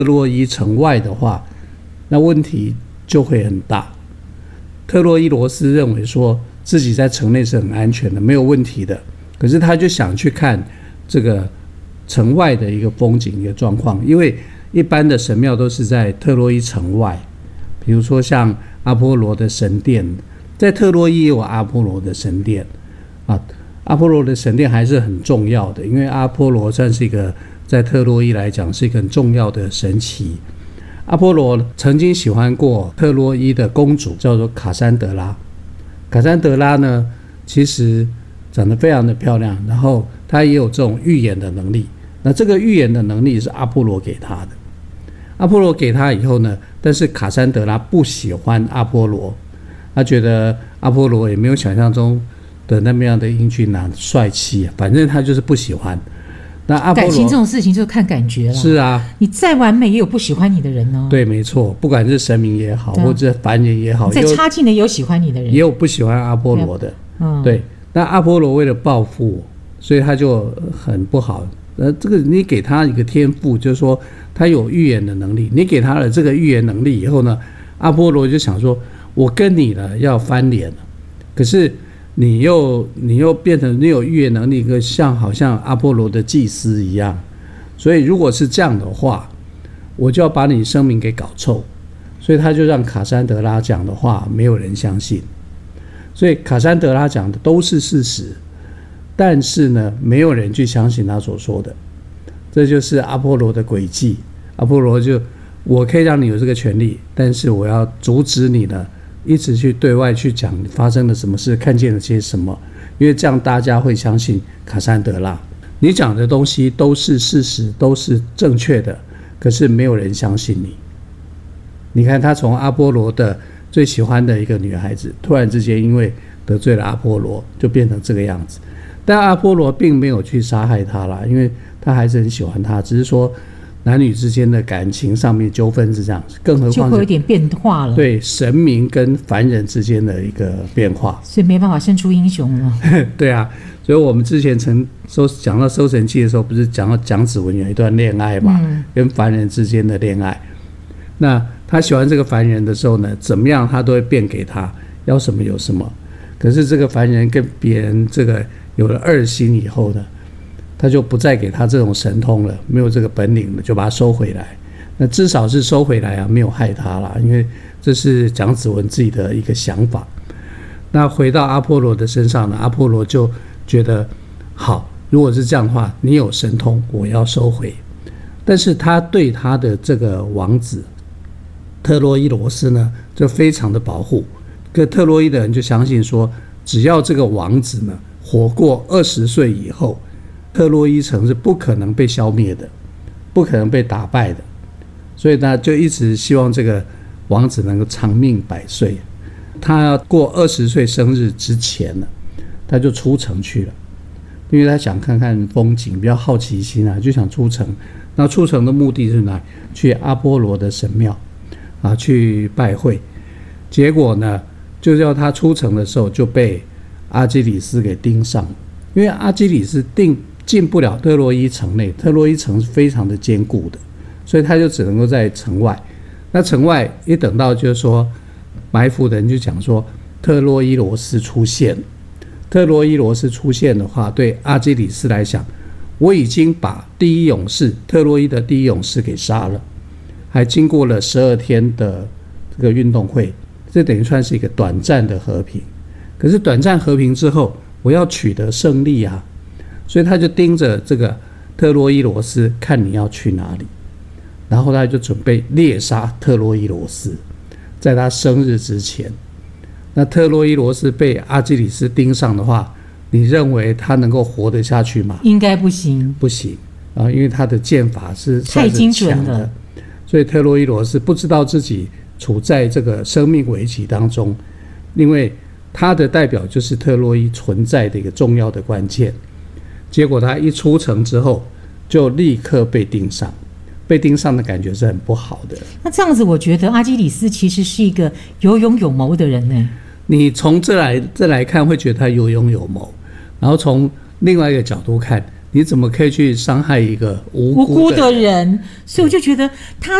特洛伊城外的话，那问题就会很大。特洛伊罗斯认为说自己在城内是很安全的，没有问题的，可是他就想去看这个城外的一个风景一个状况，因为一般的神庙都是在特洛伊城外，比如说像阿波罗的神殿，在特洛伊也有阿波罗的神殿啊。阿波罗的神殿还是很重要的，因为阿波罗算是一个在特洛伊来讲是一个很重要的神祇。阿波罗曾经喜欢过特洛伊的公主，叫做卡珊德拉。卡珊德拉呢，其实长得非常的漂亮，然后她也有这种预言的能力。那这个预言的能力是阿波罗给她的。阿波罗给她以后呢，但是卡珊德拉不喜欢阿波罗，她觉得阿波罗也没有想象中的那么样的英俊帅气，反正她就是不喜欢。那阿波罗感情这种事情就看感觉了。 是啊， 你再完美也有不喜欢你的人哦。 对，没错，不管是神明也好，或者凡人也好， 再差劲的也有喜欢你的人， 也有不喜欢阿波罗的。对，那阿波罗为了报复，所以他就很不好。这个你给他一个天赋，就是说他有预言的能力。你给他了这个预言能力以后呢，阿波罗就想说，我跟你呢要翻脸了，可是你又变成你有预言能力，一个好像阿波罗的祭司一样，所以如果是这样的话，我就要把你声名给搞臭。所以他就让卡珊德拉讲的话没有人相信，所以卡珊德拉讲的都是事实，但是呢没有人去相信他所说的。这就是阿波罗的诡计。阿波罗就我可以让你有这个权利，但是我要阻止你呢一直去对外去讲发生了什么事，看见了些什么，因为这样大家会相信卡珊德拉。你讲的东西都是事实，都是正确的，可是没有人相信你。你看他从阿波罗的最喜欢的一个女孩子，突然之间因为得罪了阿波罗，就变成这个样子。但阿波罗并没有去杀害她啦，因为他还是很喜欢她，只是说男女之间的感情上面纠纷是这样，更何况就会有点变化了。 对神明跟凡人之间的一个变化， 所以没办法生出英雄了。 对啊，所以我们之前讲到收成记的时候，不是讲到蒋子文有一段恋爱嘛，跟凡人之间的恋爱。那他喜欢这个凡人的时候呢，怎么样他都会变给他，要什么有什么。可是这个凡人跟别人这个有了二心以后呢，他就不再给他这种神通了，没有这个本领了，就把他收回来。那至少是收回来啊，没有害他啦，因为这是蒋子文自己的一个想法。那回到阿波罗的身上呢，阿波罗就觉得好，如果是这样的话，你有神通，我要收回。但是他对他的这个王子特洛伊罗斯呢，就非常的保护。个特洛伊的人就相信说，只要这个王子呢活过20岁以后，特洛伊城是不可能被消灭的，不可能被打败的。所以呢，就一直希望这个王子能够长命100岁。他要过20岁生日之前呢，他就出城去了，因为他想看看风景，比较好奇心啊，就想出城。那出城的目的是哪里？去阿波罗的神庙啊，去拜会。结果呢，就叫他出城的时候就被阿基里斯给盯上了，因为阿基里斯进不了特洛伊城内，特洛伊城是非常的坚固的，所以他就只能够在城外。那城外一等到就是说埋伏的人就讲说特洛伊罗斯出现，特洛伊罗斯出现的话，对阿基里斯来讲，我已经把第一勇士特洛伊的第一勇士给杀了，还经过了12天的这个运动会，这等于算是一个短暂的和平。可是短暂和平之后，我要取得胜利啊，所以他就盯着这个特洛伊罗斯，看你要去哪里，然后他就准备猎杀特洛伊罗斯，在他生日之前。那特洛伊罗斯被阿基里斯盯上的话，你认为他能够活得下去吗？ 应该不行， 不行啊，因为他的剑法是太精准了， 所以特洛伊罗斯不知道自己处在这个生命危机当中，因为他的代表就是特洛伊存在的一个重要的关键。结果他一出城之后，就立刻被盯上，被盯上的感觉是很不好的。 那这样子，我觉得阿基里斯其实是一个有勇有谋的人呢。 你从这来看，会觉得他有勇有谋，然后从另外一个角度看， 你怎么可以去伤害一个无无辜辜的的人？所以我就觉得他